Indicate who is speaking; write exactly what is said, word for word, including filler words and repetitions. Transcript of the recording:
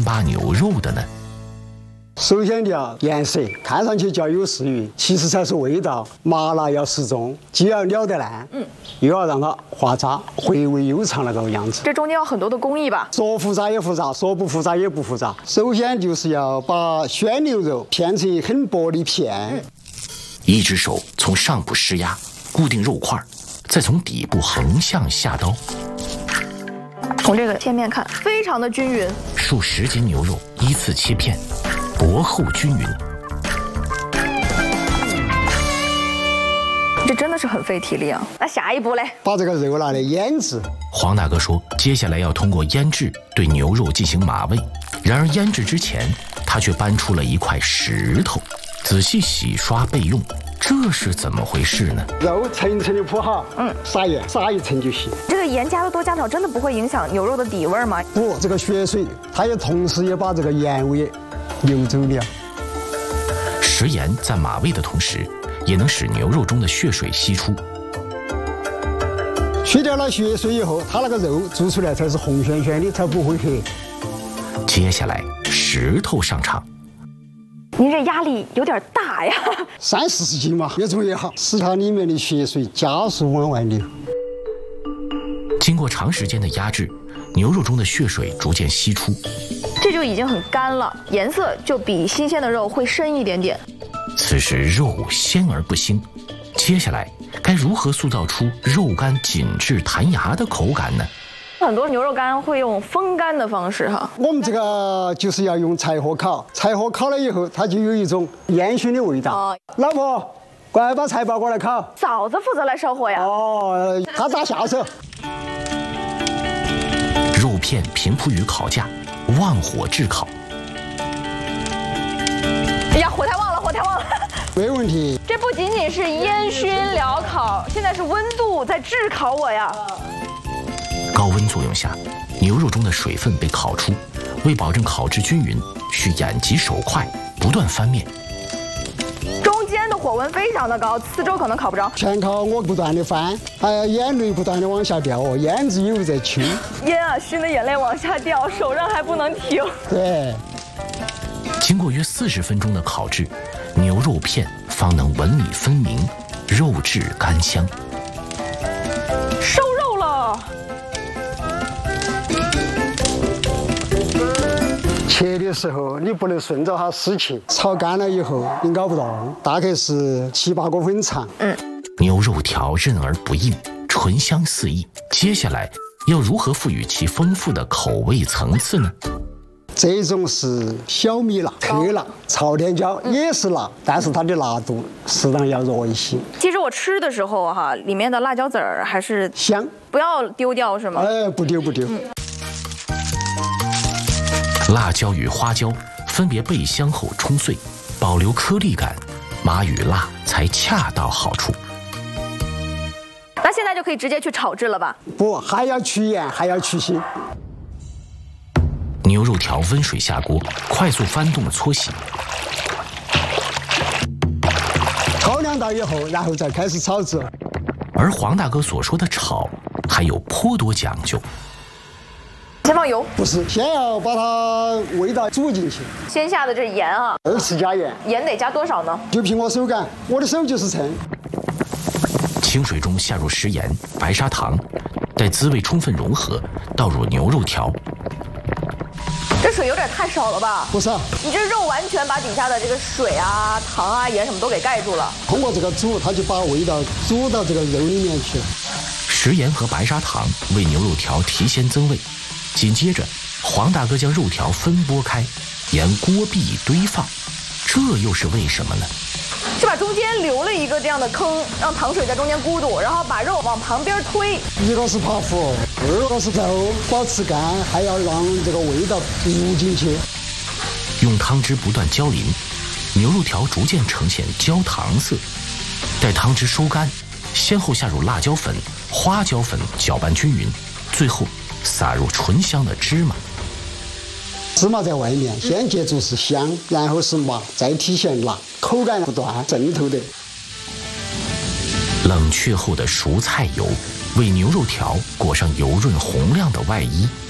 Speaker 1: 巴牛肉的呢？
Speaker 2: 首先要颜色，看上去较有食欲，其次才是味道。麻辣要适中，既要燎得烂，嗯，又要让它化渣，回味悠长那个样子。
Speaker 3: 这中间有很多的工艺吧？
Speaker 2: 说复杂也复杂，说不复杂也不复杂。首先就是要把鲜牛肉片成很薄的片，嗯、
Speaker 1: 一只手从上部施压，固定肉块，再从底部横向下刀。
Speaker 3: 从这个切面看，非常的均匀。
Speaker 1: 数十斤牛肉依次切片，薄厚均匀。
Speaker 3: 这真的是很费体力啊！那下一步嘞？
Speaker 2: 把这个肉拿来腌制。
Speaker 1: 黄大哥说，接下来要通过腌制对牛肉进行码味。然而腌制之前，他却搬出了一块石头，仔细洗刷备用。这是怎么回事呢？
Speaker 2: 肉层层的铺好，嗯，撒盐，撒一层就行。
Speaker 3: 这个盐加的多加少，真的不会影响牛肉的底味吗？
Speaker 2: 不，这个血水，它也同时也把这个盐味流走了。
Speaker 1: 食盐在码味的同时，也能使牛肉中的血水析出。
Speaker 2: 去掉了血水以后，它那个肉做出来才是红旋旋的，才不会黑。
Speaker 1: 接下来，石头上场。
Speaker 3: 您这压力有点大呀，
Speaker 2: 三四十斤嘛，越重越好，使它里面的血水加速往外流。
Speaker 1: 经过长时间的压制，牛肉中的血水逐渐析出，
Speaker 3: 这就已经很干了，颜色就比新鲜的肉会深一点点。
Speaker 1: 此时肉鲜而不腥，接下来该如何塑造出肉干紧致弹牙的口感呢？
Speaker 3: 很多牛肉干会用风干的方式哈，
Speaker 2: 我们这个就是要用柴火烤，柴火烤了以后，它就有一种烟熏的味道。哦、老婆，快把菜包过来烤。
Speaker 3: 嫂子负责来烧火呀。
Speaker 2: 哦，他打下手。
Speaker 1: 肉片平铺于烤架，旺火炙烤。
Speaker 3: 哎呀，火太旺了，火太旺了。
Speaker 2: 没问题。
Speaker 3: 这不仅仅是烟熏燎烤，现在是温度在炙烤我呀。
Speaker 1: 高温作用下，牛肉中的水分被烤出。为保证烤制均匀，需眼疾手快，不断翻面。
Speaker 3: 中间的火温非常的高，四周可能烤不着。
Speaker 2: 全靠我不断的翻，还有眼泪不断的往下掉哦，眼子又在青。
Speaker 3: 烟啊，熏的眼泪往下掉，手上还不能停。
Speaker 2: 对。
Speaker 1: 经过约四十分钟的烤制，牛肉片方能纹理分明，肉质甘香。
Speaker 3: 收肉了。
Speaker 2: 切的时候你不能顺着它死切，炒干了以后你搞不动，大概是七八公分长。
Speaker 1: 嗯，牛肉条韧而不硬，醇香四溢。接下来要如何赋予其丰富的口味层次呢？
Speaker 2: 这种是小米辣、特辣、朝天椒也是辣，但是它的辣度适当要弱一些。
Speaker 3: 其实我吃的时候哈，里面的辣椒籽儿还是
Speaker 2: 香，
Speaker 3: 不要丢掉是吗？
Speaker 2: 哎，不丢不丢。嗯，
Speaker 1: 辣椒与花椒分别焙香后冲碎，保留颗粒感，麻与辣才恰到好处。
Speaker 3: 那现在就可以直接去炒制了吧？
Speaker 2: 不，还要去盐，还要去腥。
Speaker 1: 牛肉条温水下锅，快速翻动搓洗。
Speaker 2: 烤两道以后，然后再开始炒制。
Speaker 1: 而黄大哥所说的炒，还有颇多讲究。
Speaker 3: 先放油？
Speaker 2: 不是，先要把它味道煮进去。
Speaker 3: 先下的这盐啊，
Speaker 2: 二次加盐。
Speaker 3: 盐得加多少呢？
Speaker 2: 就凭我手感，我的手就是称。
Speaker 1: 清水中下入食盐、白砂糖，待滋味充分融合，倒入牛肉条。
Speaker 3: 这水有点太少了吧？
Speaker 2: 不是，
Speaker 3: 你这肉完全把底下的这个水啊、糖啊、盐什么都给盖住了。
Speaker 2: 通过这个煮，它就把味道煮到这个肉里面去了。
Speaker 1: 食盐和白砂糖为牛肉条提鲜增味。紧接着，黄大哥将肉条分拨开，沿锅壁堆放，这又是为什么呢？
Speaker 3: 是把中间留了一个这样的坑，让糖水在中间咕嘟，然后把肉往旁边推。
Speaker 2: 一个是怕腐，二个是肉保持干，还要让这个味道入进去。
Speaker 1: 用汤汁不断浇淋，牛肉条逐渐呈现焦糖色。待汤汁收干，先后下入辣椒粉、花椒粉，搅拌均匀，最后撒入醇香的芝麻。
Speaker 2: 芝麻在外面先接触是香，然后是麻，再体现辣，口感不断渗透的。
Speaker 1: 冷却后的熟菜油为牛肉条裹上油润红亮的外衣。